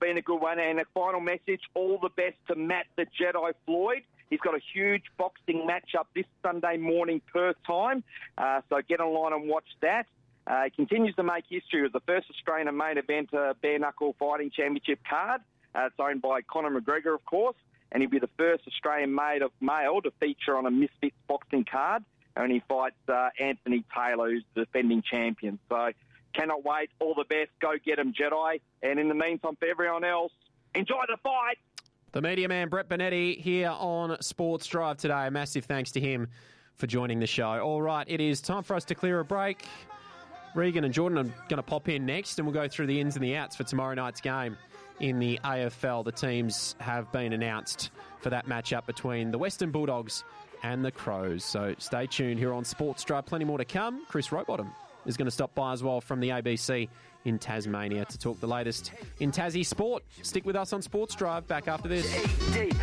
been a good one. And a final message, all the best to Matt the Jedi Floyd. He's got a huge boxing match-up this Sunday morning, Perth time. So get online and watch that. He continues to make history with the first Australian main event bare-knuckle fighting championship card. It's owned by Conor McGregor, of course, and he'll be the first Australian male to feature on a Misfits boxing card. And he fights Anthony Taylor, who's the defending champion. So cannot wait. All the best. Go get him, Jedi. And in the meantime, for everyone else, enjoy the fight. The media man, Brett Bonetti, here on Sports Drive today. A massive thanks to him for joining the show. All right, it is time for us to clear a break. Regan and Jordan are going to pop in next, and we'll go through the ins and the outs for tomorrow night's game in the AFL. The teams have been announced for that matchup between the Western Bulldogs and the Crows. So stay tuned here on Sports Drive. Plenty more to come. Chris Rowbottom is going to stop by as well from the ABC in Tasmania to talk the latest in Tassie sport. Stick with us on Sports Drive. Back after this.